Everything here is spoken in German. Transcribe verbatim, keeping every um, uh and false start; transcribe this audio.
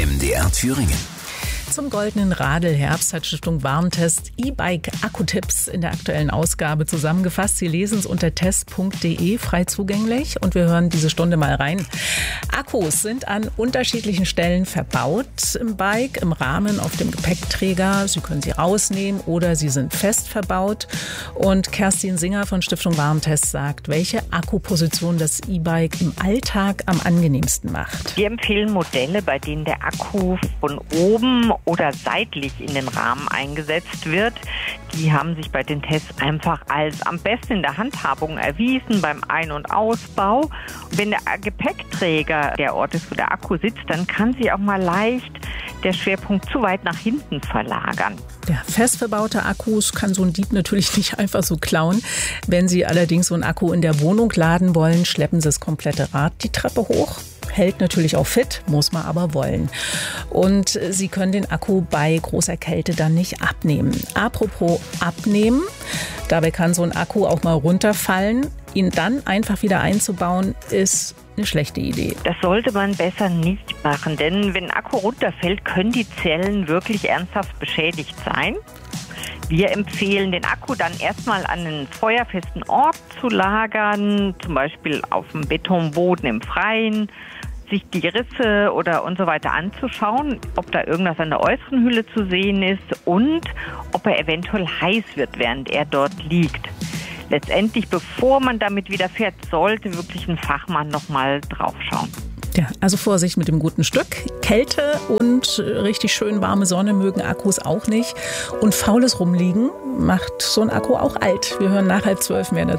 M D R Thüringen. Zum goldenen Radl-Herbst hat Stiftung Warentest E-Bike-Akkutipps in der aktuellen Ausgabe zusammengefasst. Sie lesen es unter test punkt de, frei zugänglich, und wir hören diese Stunde mal rein. Akkus sind an unterschiedlichen Stellen verbaut im Bike, im Rahmen, auf dem Gepäckträger. Sie können sie rausnehmen oder sie sind fest verbaut. Und Kerstin Singer von Stiftung Warentest sagt, welche Akkuposition das E-Bike im Alltag am angenehmsten macht. Wir empfehlen Modelle, bei denen der Akku von oben oder seitlich in den Rahmen eingesetzt wird. Die haben sich bei den Tests einfach als am besten in der Handhabung erwiesen beim Ein- und Ausbau. Wenn der Gepäckträger der Ort ist, wo der Akku sitzt, dann kann sich auch mal leicht der Schwerpunkt zu weit nach hinten verlagern. Ja, fest verbaute Akkus kann so ein Dieb natürlich nicht einfach so klauen. Wenn Sie allerdings so einen Akku in der Wohnung laden wollen, schleppen Sie das komplette Rad die Treppe hoch. Hält natürlich auch fit, muss man aber wollen. Und Sie können den Akku bei großer Kälte dann nicht abnehmen. Apropos abnehmen, dabei kann so ein Akku auch mal runterfallen. Ihn dann einfach wieder einzubauen, ist eine schlechte Idee. Das sollte man besser nicht machen, denn wenn ein Akku runterfällt, können die Zellen wirklich ernsthaft beschädigt sein. Wir empfehlen, den Akku dann erstmal an einen feuerfesten Ort zu lagern, zum Beispiel auf dem Betonboden im Freien, sich die Risse oder und so weiter anzuschauen, ob da irgendwas an der äußeren Hülle zu sehen ist und ob er eventuell heiß wird, während er dort liegt. Letztendlich, bevor man damit wieder fährt, sollte wirklich ein Fachmann nochmal drauf schauen. Ja, also Vorsicht mit dem guten Stück. Kälte und richtig schön warme Sonne mögen Akkus auch nicht. Und faules Rumliegen macht so ein Akku auch alt. Wir hören nach halb zwölf mehr dazu.